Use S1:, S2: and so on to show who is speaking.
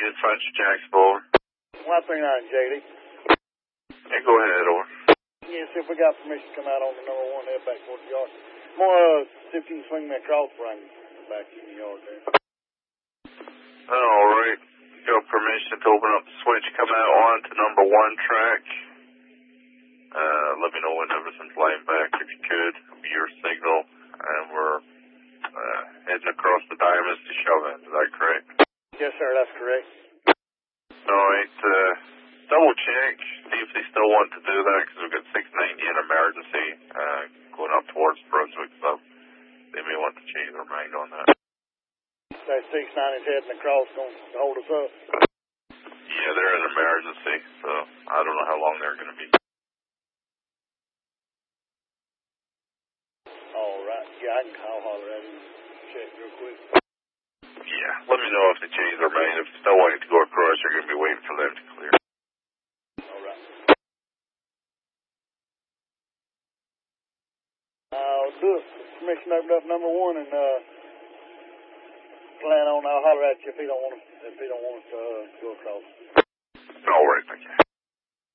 S1: Unit 5 Jacksonville.
S2: 139, JD.
S1: Hey, go ahead, over.
S2: Yeah, see if we got permission to come out on the number 1 head back towards the yard. More, see if you can swing me across bring back in the yard there.
S1: All right. You got permission to open up the switch, come out onto number 1 track. Let me know when everything's laying back if you could. It'll be your signal. And we're heading across the diamonds to Chauvin. Is that correct?
S2: Yes, sir, that's correct.
S1: All right. Double check, see if they still want to do that, because we've got 690 in emergency going up towards Brunswick, so they may want to change their mind on that.
S2: That 690's heading across going to hold us up.
S1: Yeah, they're in emergency, so I don't know how long they're going to be.
S2: All right. Yeah, I can call holler at him. Check real quick.
S1: Yeah, let me know if they change their mind. If they're still wanting to go across, you're going to be waiting for them to clear.
S2: All right. I'll do it. Permission to open up number 1 and plan on. I'll holler at you if he don't want us to go across.
S1: All right, thank you.